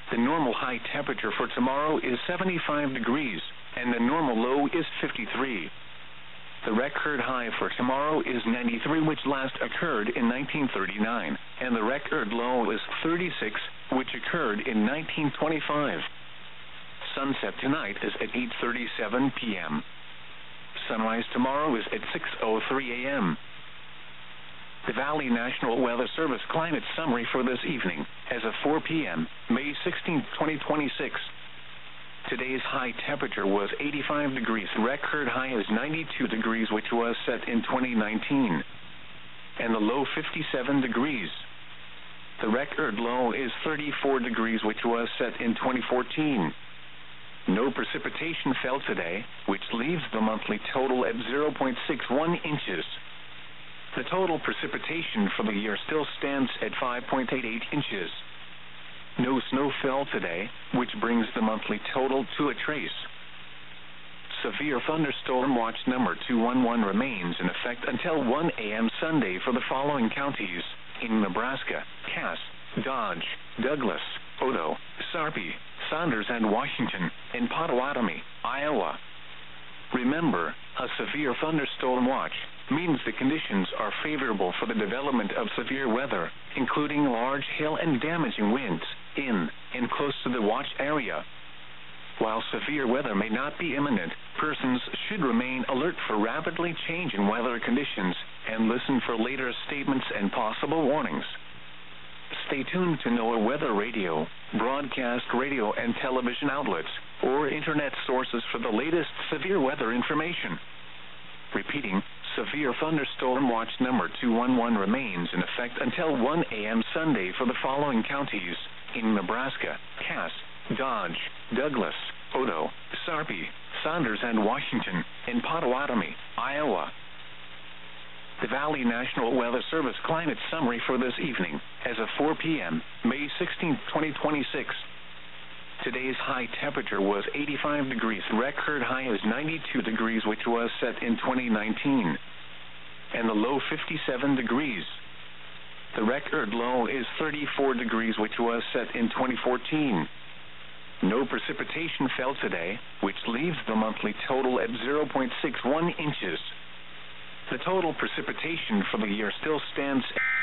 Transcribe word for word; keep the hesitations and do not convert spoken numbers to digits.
The normal high temperature for tomorrow is seventy-five degrees, and the normal low is fifty-three. The record high for tomorrow is ninety-three, which last occurred in nineteen thirty-nine, and the record low is thirty-six, which occurred in nineteen twenty-five. Sunset tonight is at eight thirty-seven p m Sunrise tomorrow is at six oh three a m The Valley National Weather Service climate summary for this evening, as of four p m, May sixteenth, twenty twenty-six. Today's high temperature was eighty-five degrees. Record high is ninety-two degrees, which was set in twenty nineteen. And the low fifty-seven degrees. The record low is thirty-four degrees, which was set in twenty fourteen. No precipitation fell today, which leaves the monthly total at zero point six one inches. The total precipitation for the year still stands at five point eight eight inches. No snow fell today, which brings the monthly total to a trace. Severe thunderstorm watch number two one one remains in effect until one a m Sunday for the following counties: in Nebraska, Cass, Dodge, Douglas, Odo, Sarpy, Saunders, and Washington, and Potawatomi, Iowa. Remember, a severe thunderstorm watch means the conditions are favorable for the development of severe weather, including large hail and damaging winds, in and close to the watch area. While severe weather may not be imminent, persons should remain alert for rapidly changing weather conditions and listen for later statements and possible warnings. Stay tuned to NOAA Weather Radio, broadcast radio and television outlets, or internet sources for the latest severe weather information. Repeating, severe thunderstorm watch number two one one remains in effect until one a m Sunday for the following counties: in Nebraska, Cass, Dodge, Douglas, Odo, Sarpy, Saunders, and Washington, and Potawatomi, Iowa. The Valley National Weather Service climate summary for this evening, as of four p m, May sixteenth, twenty twenty-six. Today's high temperature was eighty-five degrees. Record high is ninety-two degrees, which was set in twenty nineteen. And the low fifty-seven degrees. The record low is thirty-four degrees, which was set in twenty fourteen. No precipitation fell today, which leaves the monthly total at zero point six one inches. The total precipitation for the year still stands at